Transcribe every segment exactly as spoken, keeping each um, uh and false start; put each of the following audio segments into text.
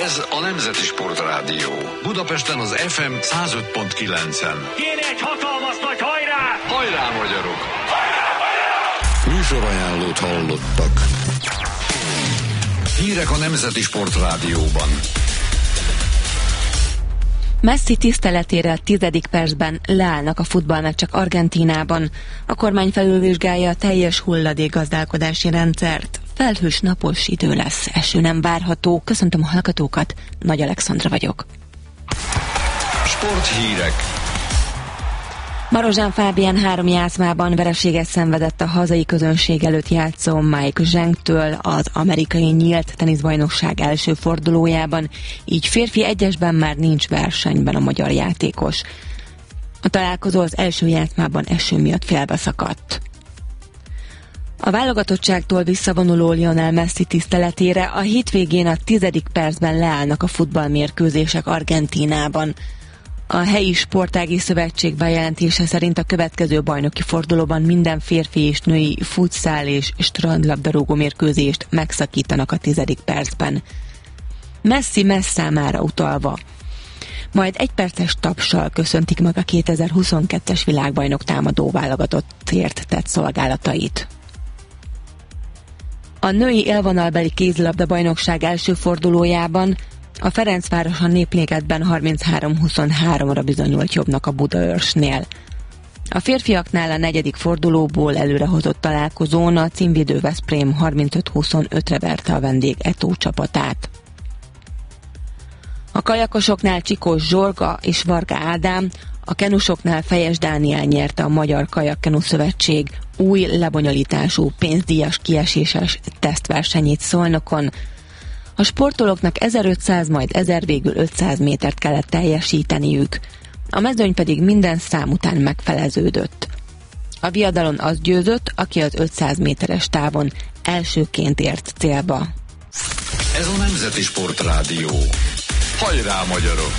Ez a Nemzeti Sportrádió. Budapesten az ef em száz öt pont kilencen. Kéne egy hatalmas nagy hajrá! Hajrá, magyarok! Hajrá, hajrá! Műsorajánlót hallottak. Hírek a Nemzeti Sportrádióban. Messi tiszteletére a tizedik percben leállnak a futballmeccsek Argentínában. A kormány felülvizsgálja a teljes hulladékgazdálkodási rendszert. Felhős, napos idő lesz, eső nem várható. Köszöntöm a hallgatókat, Nagy Alexandra vagyok. Sporthírek. Marozsán Fábián három játszmában vereséget szenvedett a hazai közönség előtt játszó Mike Zhengtől az amerikai nyílt teniszbajnokság első fordulójában, így férfi egyesben már nincs versenyben a magyar játékos. A találkozó az első játszmában eső miatt félbeszakadt. A válogatottságtól visszavonuló Lionel Messi tiszteletére a hétvégén a tizedik percben leállnak a futballmérkőzések Argentínában. A helyi sportági szövetség bejelentése szerint a következő bajnoki fordulóban minden férfi és női futszál és strandlabdarúgó mérkőzést megszakítanak a tizedik percben. Messi messzámára utalva. Majd egy perces tapssal köszöntik meg a kétezer-huszonkettes világbajnok támadó válogatottért tett szolgálatait. A női élvonalbeli kézilabda bajnokság első fordulójában a Ferencváros a Néplégetben harminchárom huszonháromra bizonyult jobbnak a Budaörsnél. A férfiaknál a negyedik fordulóból előrehozott találkozón a címvédő Veszprém harmincöt huszonötre verte a vendég Etó csapatát. A kajakosoknál Csikós Zsorga és Varga Ádám, a kenusoknál Fejes Dániel nyerte a Magyar Kajakkenu Szövetség új lebonyolítású pénzdíjas kieséses tesztversenyét Szolnokon. A sportolóknak ezerötszáz, majd ezer, végül ötszáz métert kellett teljesíteniük. A mezőny pedig minden szám után megfeleződött. A viadalon az győzött, aki az ötszáz méteres távon elsőként ért célba. Ez a Nemzeti Sportrádió. Hajrá, magyarok!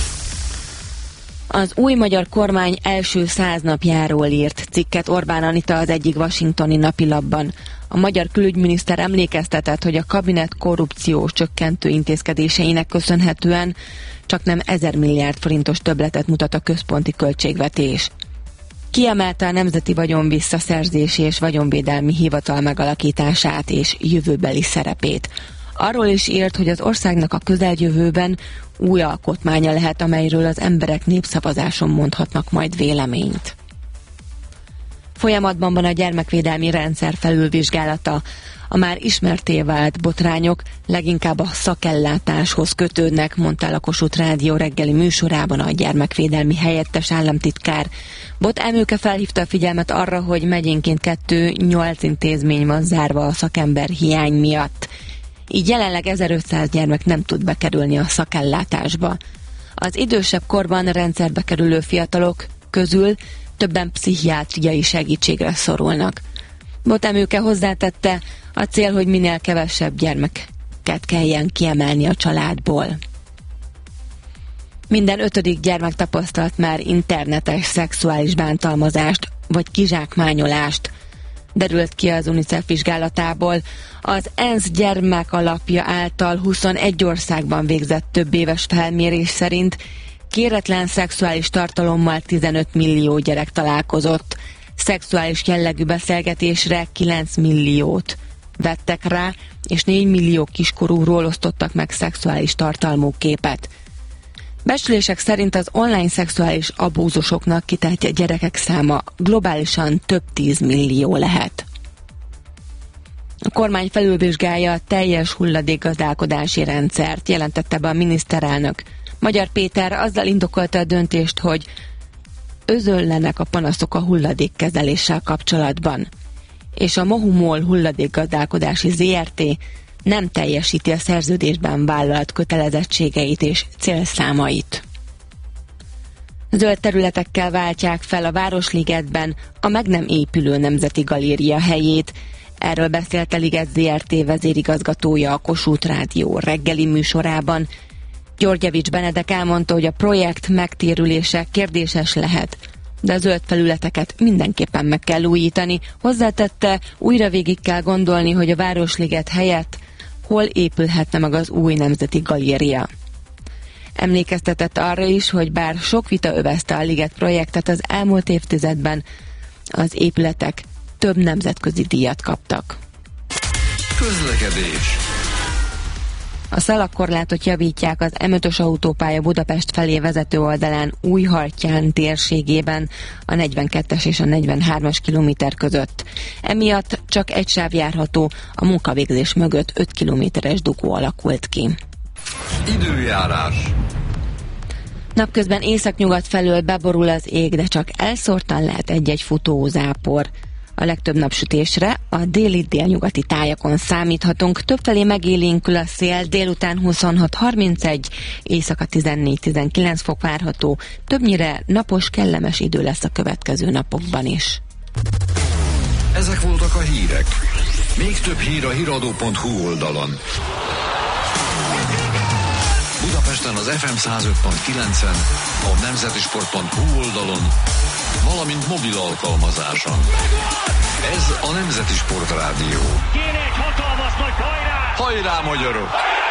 Az új magyar kormány első száz napjáról írt cikket Orbán Anita az egyik washingtoni napilapban. A magyar külügyminiszter emlékeztetett, hogy a kabinet korrupciós csökkentő intézkedéseinek köszönhetően csaknem ezer milliárd forintos többletet mutat a központi költségvetés. Kiemelte a Nemzeti Vagyon Visszaszerzési és Vagyonvédelmi Hivatal megalakítását és jövőbeli szerepét. Arról is írt, hogy az országnak a közeljövőben új alkotmánya lehet, amelyről az emberek népszavazáson mondhatnak majd véleményt. Folyamatban van a gyermekvédelmi rendszer felülvizsgálata. A már ismertté vált botrányok leginkább a szakellátáshoz kötődnek, mondta el a Kossuth Rádió reggeli műsorában a gyermekvédelmi helyettes államtitkár. Bot Emőke felhívta a figyelmet arra, hogy megyénként kettő, nyolc intézmény van zárva a szakember hiány miatt. Így jelenleg ezerötszáz gyermek nem tud bekerülni a szakellátásba. Az idősebb korban rendszerbe kerülő fiatalok közül többen pszichiátriai segítségre szorulnak. Bot Emőke hozzátette, a cél, hogy minél kevesebb gyermeket kelljen kiemelni a családból. Minden ötödik gyermek tapasztalt már internetes szexuális bántalmazást vagy kizsákmányolást, derült ki az UNICEF vizsgálatából. Az ENSZ gyermekalapja által huszonegy országban végzett több éves felmérés szerint kéretlen szexuális tartalommal tizenöt millió gyerek találkozott. Szexuális jellegű beszélgetésre kilenc milliót vettek rá, és négy millió kiskorúról osztottak meg szexuális tartalmú képet. Becslések szerint az online szexuális abúzusoknak kitett gyerekek száma globálisan több tízmillió lehet. A kormány felülvizsgálja a teljes hulladékgazdálkodási rendszert, jelentette be a miniszterelnök. Magyar Péter azzal indokolta a döntést, hogy özöllenek a panaszok a hulladékkezeléssel kapcsolatban, és a Mohumol hulladékgazdálkodási zé er té nem teljesíti a szerződésben vállalt kötelezettségeit és célszámait. Zöld területekkel váltják fel a Városligetben a meg nem épülő Nemzeti Galéria helyét. Erről beszélt a Liget zé er té vezérigazgatója a Kossuth Rádió reggeli műsorában. Györgyevics Benedek elmondta, hogy a projekt megtérülése kérdéses lehet, de a zöld felületeket mindenképpen meg kell újítani. Hozzátette, újra végig kell gondolni, hogy a Városliget helyett hol épülhetne meg az új nemzeti galéria. Emlékeztetett arra is, hogy bár sok vita övezte a Liget projektet az elmúlt évtizedben, az épületek több nemzetközi díjat kaptak. Közlekedés. A szalagkorlátot javítják az em ötös autópálya Budapest felé vezető oldalán Újhartyán térségében a negyvenkettes és a negyvenhármas kilométer között. Emiatt csak egy sáv járható, a munkavégzés mögött öt kilométeres dugó alakult ki. Időjárás. Napközben északnyugat felől beborul az ég, de csak elszórtan lehet egy-egy futózápor. A legtöbb napsütésre a déli délnyugati tájakon számíthatunk, többfelé megélénkül a szél, délután huszonhat harmincegy, éjszaka tizennégy-tizenkilenc fok várható, többnyire napos, kellemes idő lesz a következő napokban is. Ezek voltak a hírek. Még több hír a híradó pont hu oldalon. Budapesten az ef em száz öt pont kilencen, a nemzetisport pont hu oldalon, valamint mobil alkalmazáson. Ez a Nemzeti Sport Rádió. Kéne egy hatalmas nagy hajrá! Hajrá, magyarok!